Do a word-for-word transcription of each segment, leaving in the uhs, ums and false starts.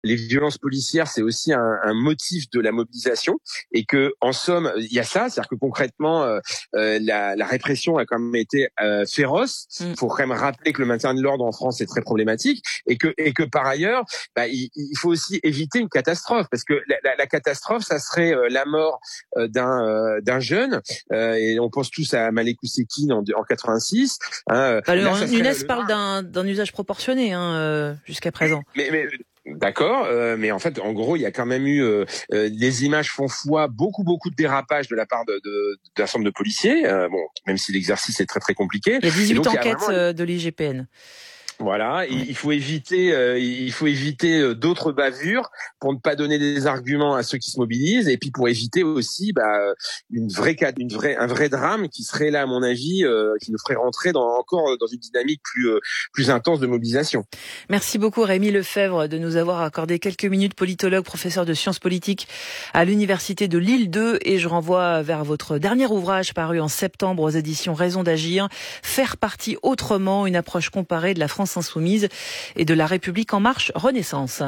les violences policières, c'est aussi un, un motif de la mobilisation, et que, en somme, il y a ça, c'est-à-dire que concrètement, euh, euh, la, la répression a quand même été euh, féroce. Il faut quand même rappeler que le maintien de l'ordre en France est très problématique, et que, et que par ailleurs, bah, il, il faut aussi éviter une catastrophe, parce que la, la, la catastrophe, ça serait euh, la mort euh, d'un, euh, d'un jeune, euh, et on pense tous à Malek Ousekine en, en quatre-vingt-six. Hein, bah, le Nunez parle d'un, d'un usage proportionné hein, euh, jusqu'à présent. Mais, mais D'accord, euh, mais en fait, en gros, il y a quand même eu euh, euh, les images font foi, beaucoup beaucoup de dérapages de la part de, de, d'un certain nombre de policiers. Euh, bon, même si l'exercice est très très compliqué. Il y a dix-huit donc, enquêtes il y a vraiment... de l'I G P N. Voilà, ouais. il faut éviter, euh, il faut éviter d'autres bavures pour ne pas donner des arguments à ceux qui se mobilisent, et puis pour éviter aussi bah, une vraie, une vraie, un vrai drame qui serait là, à mon avis, euh, qui nous ferait rentrer dans, encore dans une dynamique plus, euh, plus intense de mobilisation. Merci beaucoup Rémi Lefebvre de nous avoir accordé quelques minutes, politologue, professeur de sciences politiques à l'université de Lille deux, et je renvoie vers votre dernier ouvrage paru en septembre aux éditions Raison d'agir, Faire partie autrement, une approche comparée de la France insoumise et de la République en marche Renaissance.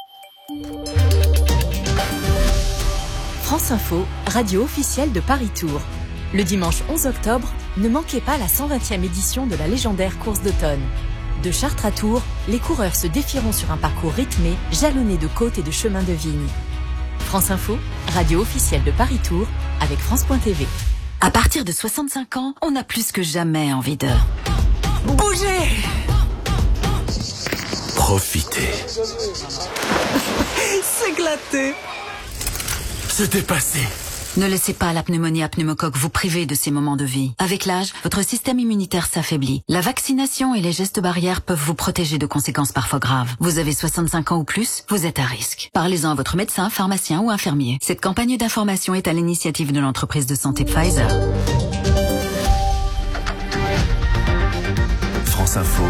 France Info, radio officielle de Paris Tours. Le dimanche onze octobre, ne manquez pas la cent vingtième édition de la légendaire course d'automne. De Chartres à Tours, les coureurs se défieront sur un parcours rythmé, jalonné de côtes et de chemins de vigne. France Info, radio officielle de Paris Tours, avec France point T V. À partir de soixante-cinq ans, on a plus que jamais envie de bouger. Profiter. S'éclater. Se dépasser. Ne laissez pas la pneumonie à pneumocoque vous priver de ces moments de vie. Avec l'âge, votre système immunitaire s'affaiblit. La vaccination et les gestes barrières peuvent vous protéger de conséquences parfois graves. Vous avez soixante-cinq ans ou plus, vous êtes à risque. Parlez-en à votre médecin, pharmacien ou infirmier. Cette campagne d'information est à l'initiative de l'entreprise de santé Pfizer. France Info,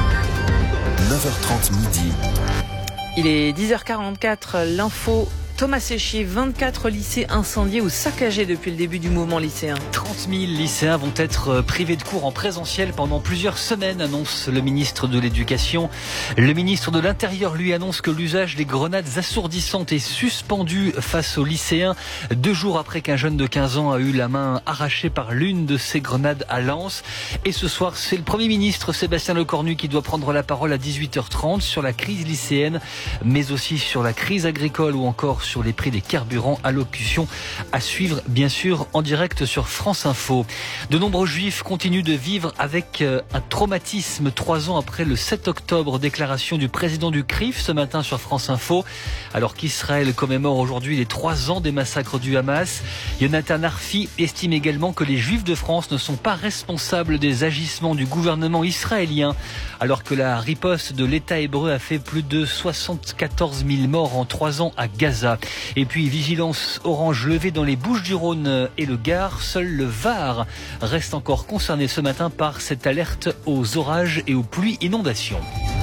neuf heures trente midi. Il est dix heures quarante-quatre, l'info. Thomas Séchier, vingt-quatre lycées incendiés ou saccagés depuis le début du mouvement lycéen. trente mille lycéens vont être privés de cours en présentiel pendant plusieurs semaines, annonce le ministre de l'Éducation. Le ministre de l'Intérieur, lui, annonce que l'usage des grenades assourdissantes est suspendu face aux lycéens, deux jours après qu'un jeune de quinze ans a eu la main arrachée par l'une de ces grenades à Lens. Et ce soir, c'est le Premier ministre Sébastien Lecornu qui doit prendre la parole à dix-huit heures trente sur la crise lycéenne, mais aussi sur la crise agricole ou encore sur les prix des carburants. Allocution à suivre bien sûr en direct sur France Info. De nombreux juifs continuent de vivre avec un traumatisme trois ans après le sept octobre, déclaration du président du C R I F ce matin sur France Info. Alors qu'Israël commémore aujourd'hui les trois ans des massacres du Hamas, Yonatan Arfi estime également que les juifs de France ne sont pas responsables des agissements du gouvernement israélien, alors que la riposte de l'État hébreu a fait plus de soixante-quatorze mille morts en trois ans à Gaza. Et puis vigilance orange levée dans les Bouches-du-Rhône et le Gard. Seul le Var reste encore concerné ce matin par cette alerte aux orages et aux pluies inondations.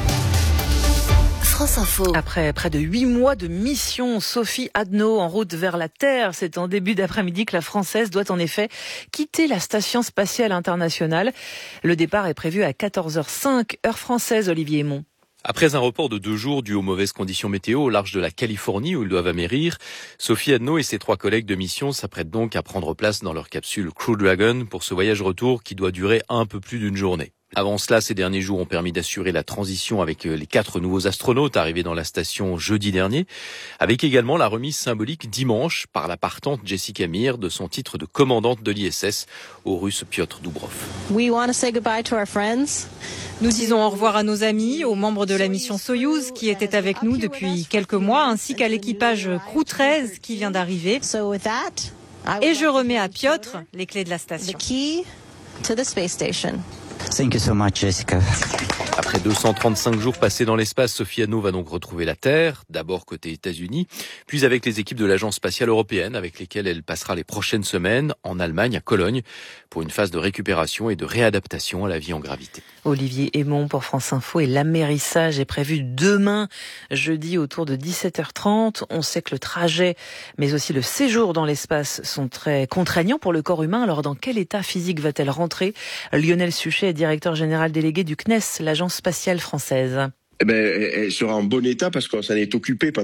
France Info. Après près de huit mois de mission, Sophie Adno en route vers la Terre. C'est en début d'après-midi que la Française doit en effet quitter la Station Spatiale Internationale. Le départ est prévu à quatorze heures cinq, heure française, Olivier Aymon. Après un report de deux jours dû aux mauvaises conditions météo au large de la Californie où ils doivent amérir, Sophie Adno et ses trois collègues de mission s'apprêtent donc à prendre place dans leur capsule Crew Dragon pour ce voyage retour qui doit durer un peu plus d'une journée. Avant cela, ces derniers jours ont permis d'assurer la transition avec les quatre nouveaux astronautes arrivés dans la station jeudi dernier, avec également la remise symbolique dimanche par la partante Jessica Meir de son titre de commandante de l'I S S au Russe Piotr Doubrov. We want to say goodbye to our friends. Nous disons au revoir à nos amis, aux membres de la mission Soyouz qui étaient avec nous depuis quelques mois, ainsi qu'à l'équipage Crew treize qui vient d'arriver. Et je remets à Piotr les clés de la station. Thank you so much, Jessica. Après deux cent trente-cinq jours passés dans l'espace, Sophie Adno va donc retrouver la Terre, d'abord côté États-Unis, puis avec les équipes de l'Agence spatiale européenne, avec lesquelles elle passera les prochaines semaines en Allemagne, à Cologne, pour une phase de récupération et de réadaptation à la vie en gravité. Olivier Aymon pour France Info, et l'amérissage est prévu demain, jeudi, autour de dix-sept heures trente. On sait que le trajet, mais aussi le séjour dans l'espace sont très contraignants pour le corps humain. Alors dans quel état physique va-t-elle rentrer ? Lionel Suchet est directeur général délégué du C N E S, l'Agence spatiale française. eh ben, elle sera en bon état parce qu'on s'en est occupé